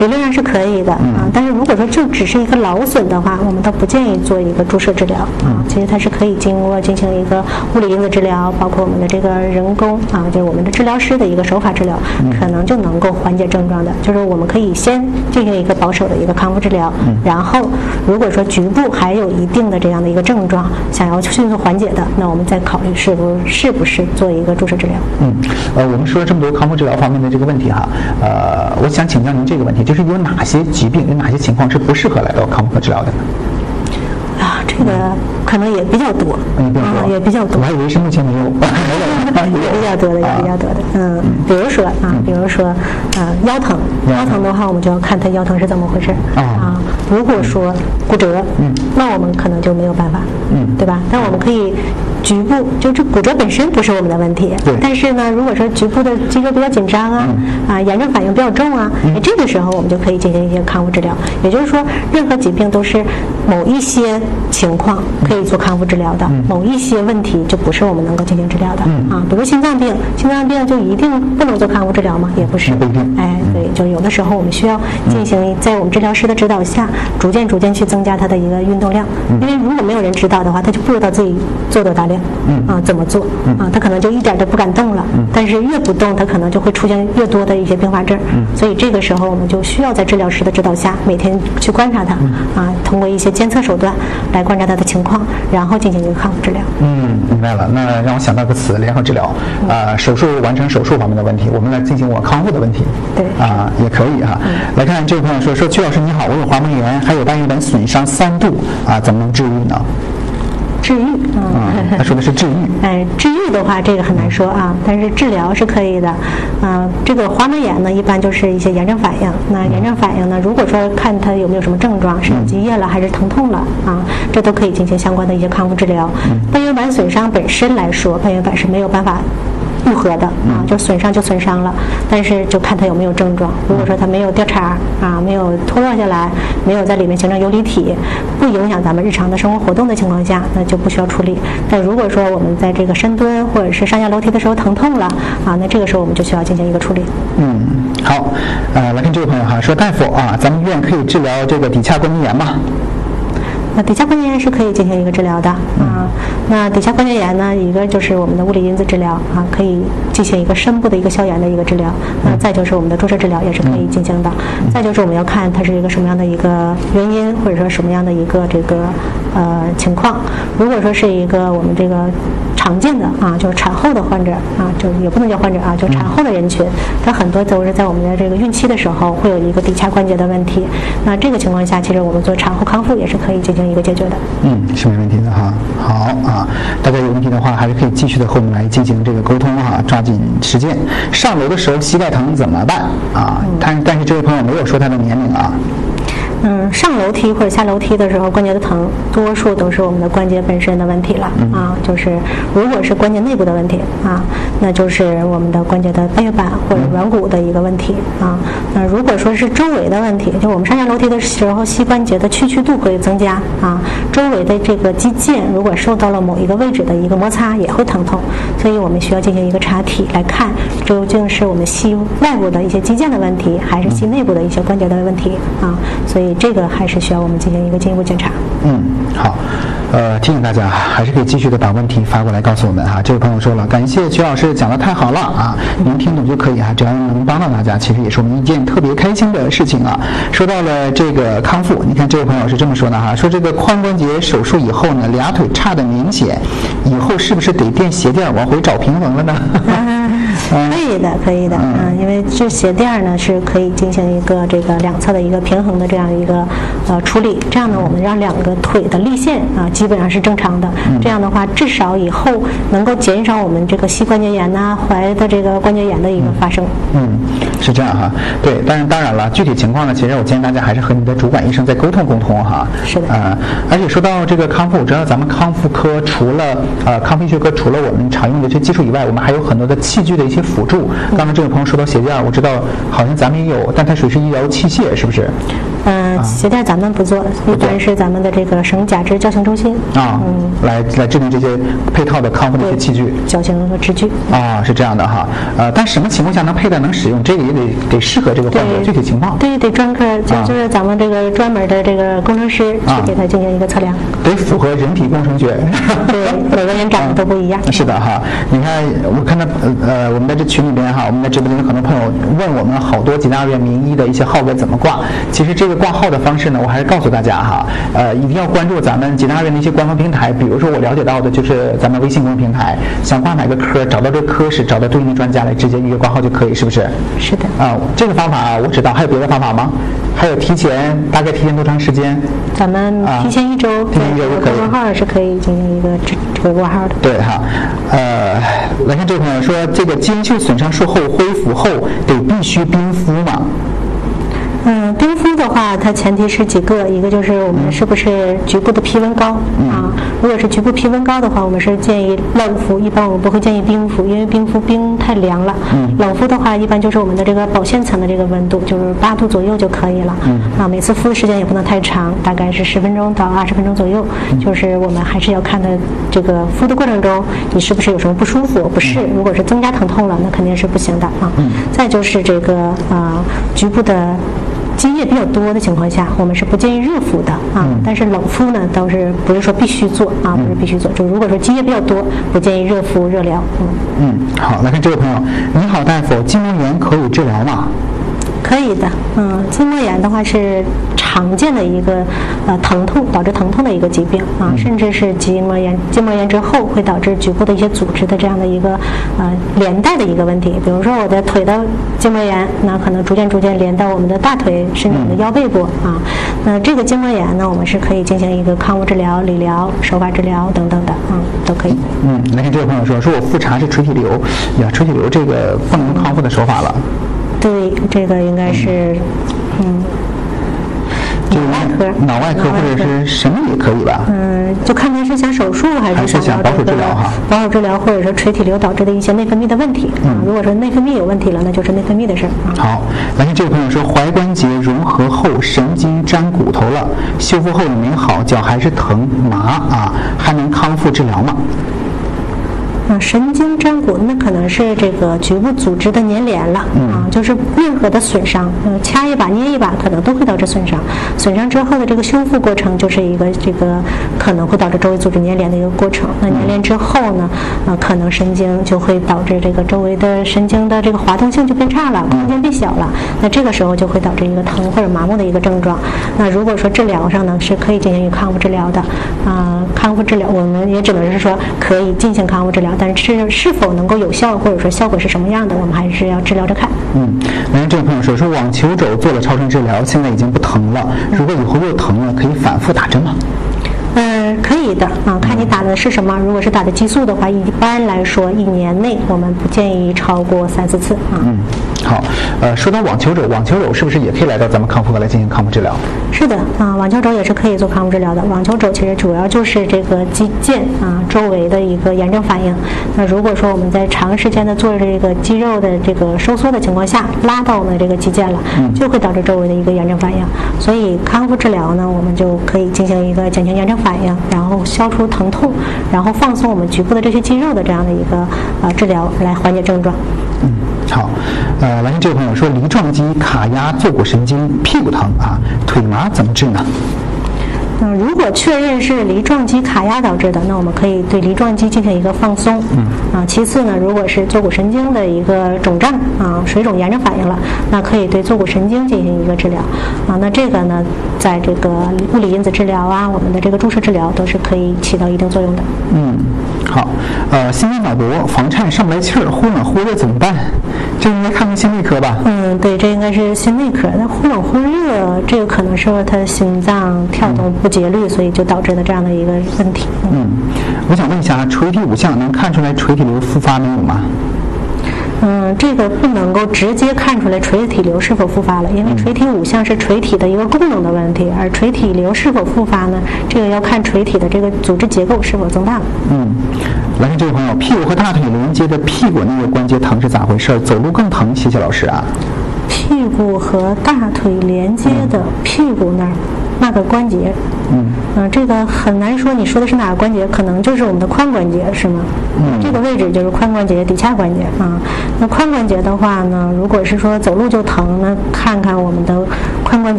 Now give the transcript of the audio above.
理论上是可以的啊，但是如果说就只是一个劳损的话，我们倒不建议做一个注射治疗啊。其实它是可以经过进行一个物理因子治疗，包括我们的这个人工啊，就是我们的治疗师的一个手法治疗，可能就能够缓解症状的。就是我们可以先进行一个保守的一个康复治疗，然后如果说局部还有一定的这样的一个症状，想要迅速缓解的，那我们再考虑是不是做一个注射治疗。 我们说了这么多康复治疗方面的这个问题哈，我想请教您这个问题，就是有哪些疾病、有哪些情况是不适合来到康复科治疗的？ 这个可能也比较多，也比较多。 我还以为是目前没有， 也比较多的，比如说腰疼的话，我们就要看他腰疼是怎么回事啊。如果说骨折，那我们可能就没有办法，对吧？但我们可以局部，就这骨折本身不是我们的问题，但是呢，如果说局部的肌肉比较紧张炎症反应比较重这个时候我们就可以进行一些康复治疗。也就是说，任何疾病都是某一些情况可以做康复治疗的，某一些问题就不是我们能够进行治疗的比如心脏病就一定不能做康复治疗吗？也不是，对，就有的时候我们需要进行在我们治疗师的指导下，逐渐去增加它的一个运动量，因为如果没有人指导的话，他就不知道自己做多大量怎么做他可能就一点都不敢动了，但是越不动他可能就会出现越多的一些并发症，所以这个时候我们就需要在治疗师的指导下每天去观察他通过一些监测手段来观察他的情况，然后进行一个康复治疗。 明白了。那让我想到个词，联合治疗手术完成手术方面的问题，我们来进行我康复的问题， 对也可以来看这位朋友说曲老师你好，我有滑膜炎，还有半月板损伤3度怎么能治愈呢？ 治愈他说的是治愈。 治愈的话，这个很难说但是治疗是可以的。这个滑膜炎呢，一般就是一些炎症反应。那炎症反应呢，如果说看它有没有什么症状，是有积液了还是疼痛了这都可以进行相关的一些康复治疗。半月板损伤本身来说，半月板是没有办法愈合的就损伤就损伤了，但是就看它有没有症状。如果说它没有掉茬没有脱落下来，没有在里面形成游离体，不影响咱们日常的生活活动的情况下，那就不需要处理。但如果说我们在这个深蹲或者是上下楼梯的时候疼痛了那这个时候我们就需要进行一个处理。 好，来看这位朋友说大夫咱们医院可以治疗这个骶髂关节炎吗？ 那骶髂关节炎是可以进行一个治疗的那骶髂关节炎呢，一个就是我们的物理因子治疗可以进行一个深部的一个消炎的一个治疗。那再就是我们的注射治疗也是可以进行的。再就是我们要看它是一个什么样的一个原因，或者说什么样的一个这个情况。如果说是一个我们这个常见的就是产后的患者就也不能叫患者就产后的人群，它很多都是在我们的这个孕期的时候会有一个骶髂关节的问题。那这个情况下，其实我们做产后康复也是可以进行一个解决的。 是没问题的好大家有问题的话还是可以继续的和我们来进行这个沟通抓紧时间。上楼的时候膝盖疼怎么办但是这位朋友没有说他的年龄上楼梯或者下楼梯的时候关节的疼，多数都是我们的关节本身的问题了就是如果是关节内部的问题那就是我们的关节的半月板或者软骨的一个问题那如果说是周围的问题，就我们上下楼梯的时候膝关节的屈度会增加周围的这个肌腱如果受到了某一个位置的一个摩擦也会疼痛，所以我们需要进行一个查体来看究竟是我们膝外部的一些肌腱的问题，还是膝内部的一些关节的问题所以这个还是需要我们进行一个进一步检查。 好，提醒大家还是可以继续的把问题发过来告诉我们这位朋友说了，感谢曲老师讲得太好了您听懂就可以只要能帮到大家，其实也是我们一件特别开心的事情说到了这个康复，你看这位朋友是这么说的说这个髋关节手术以后呢，俩腿差得明显，以后是不是得垫鞋垫往回找平衡了呢？ 可以的因为这鞋垫呢是可以进行一个这个两侧的一个平衡的这样一个处理，这样呢我们让两个腿的立线基本上是正常的，这样的话至少以后能够减少我们这个膝关节炎踝的这个关节炎的一个发生。 是这样对，但是当然了，具体情况呢，其实我建议大家还是和你的主管医生再沟通是的而且说到这个康复，我知道咱们康复科除了康复医学科除了我们常用的这些技术以外，我们还有很多的器具的一些辅助。刚才这位朋友说到鞋垫，我知道好像咱们也有，但它属于是医疗器械，是不是？ 鞋垫咱们不做，一般是咱们的这个省假肢矫形中心来制定这些配套的康复的一些器具， 矫形和支具是这样的哈。但什么情况下能佩戴能使用，这个也得适合这个患者的具体情况。 对，得专科，就是咱们这个专门的这个工程师去给他进行一个测量， 得符合人体工程学。 对，每个人长得都不一样。 是的哈，你看我看到我们在这群里边哈，我们在直播间有很多朋友问我们好多济南二院名医的一些号该怎么挂。其实这个挂号的方式呢，我还是告诉大家哈，一定要关注咱们济南二院的一些官方平台，比如说我了解到的就是咱们微信公众平台，想挂哪个科，找到这个科室，找到对应的专家来直接预约挂号就可以，是不是？ 是的。 这个方法我知道，还有别的方法吗？还有大概提前多长时间？ 咱们提前1周，公众号是可以进行一个这个挂号的。 对哈，来看这位朋友说，这个筋袖损伤术后恢复后得必须冰敷吗？ 冰敷的话，它前提是几个，一个就是我们是不是局部的皮温高如果是局部皮温高的话，我们是建议冷敷，一般我们不会建议冰敷，因为冰太凉了。冷敷的话，一般就是我们的这个保鲜层的这个温度，就是8度左右就可以了。每次敷的时间也不能太长，大概是10分钟到20分钟左右。就是我们还是要看它这个敷的过程中，你是不是有什么不舒服？不是，如果是增加疼痛了，那肯定是不行的再就是这个局部的积液比较多的情况下，我们是不建议热敷的但是冷敷呢，倒是不是说必须做不是必须做，就如果说积液比较多，不建议热敷热疗。 好，来看这位朋友，你好大夫，筋膜炎可以治疗吗？ 可以的，筋膜炎的话是常见的一个疼痛导致疼痛的一个疾病甚至是筋膜炎之后会导致局部的一些组织的这样的一个连带的一个问题。比如说我的腿的筋膜炎，那可能逐渐连到我们的大腿，甚至我们的腰背部那这个筋膜炎呢，我们是可以进行一个康复治疗、理疗、手法治疗等等的都可以。 来看这位朋友说我复查是垂体瘤垂体瘤这个不能康复的手法了。 对，这个应该是脑外科或者是什么也可以吧？ 就看他是想手术还是想保守治疗保守治疗或者说垂体瘤导致的一些内分泌的问题如果说内分泌有问题了，那就是内分泌的事好，来看这位朋友说，踝关节融合后神经粘骨头了，修复后也没好，脚还是疼麻还能康复治疗吗？ 神经粘骨那可能是这个局部组织的粘连了就是任何的损伤掐一把捏一把可能都会导致损伤之后的这个修复过程就是一个这个可能会导致周围组织粘连的一个过程。那粘连之后呢可能神经就会导致这个周围的神经的这个滑动性就变差了，空间变小了，那这个时候就会导致一个疼或者麻木的一个症状。那如果说治疗上呢是可以进行一个康复治疗的康复治疗我们也只能是说可以进行康复治疗，但是否能够有效或者说效果是什么样的，我们还是要治疗着看。 这位朋友说网球肘做了超声治疗，现在已经不疼了，如果以后又疼了，可以反复打针吗？ 可以的看你打的是什么。如果是打的激素的话，一般来说1年内我们不建议超过3-4次好，说到网球肘是不是也可以来到咱们康复科来进行康复治疗？ 是的网球肘也是可以做康复治疗的。网球肘其实主要就是这个肌腱周围的一个炎症反应。那如果说我们在长时间的做这个肌肉的这个收缩的情况下，拉到我们这个肌腱了，就会导致周围的一个炎症反应。所以康复治疗呢，我们就可以进行一个减轻炎症反应，然后消除疼痛，然后放松我们局部的这些肌肉的这样的一个治疗来缓解症状。 好，来看这位朋友说，梨状肌卡压坐骨神经，屁股疼腿麻怎么治呢？ 如果确认是梨状肌卡压导致的，那我们可以对梨状肌进行一个放松。其次呢，如果是坐骨神经的一个肿胀水肿炎症反应了，那可以对坐骨神经进行一个治疗。那这个呢，在这个物理因子治疗我们的这个注射治疗都是可以起到一定作用的。 好，心肌脑膜房颤上不来气儿，忽冷忽热怎么办？这应该看看心内科吧？ 对，这应该是心内科。那忽冷忽热，这个可能是说他心脏跳动不节律，所以就导致的这样的一个问题。 我想问一下，垂体五项能看出来垂体瘤复发没有吗？ 这个不能够直接看出来垂体瘤是否复发了，因为垂体五项是垂体的一个功能的问题，而垂体瘤是否复发呢？这个要看垂体的这个组织结构是否增大了。 来看这位朋友，屁股和大腿连接的屁股那个关节疼是咋回事？走路更疼？谢谢老师屁股和大腿连接的屁股那儿那个关节。这个很难说，你说的是哪个关节？可能就是我们的髋关节，是吗？这个位置就是髋关节底下关节啊。那髋关节的话呢，如果是说走路就疼，那看看我们的髋关节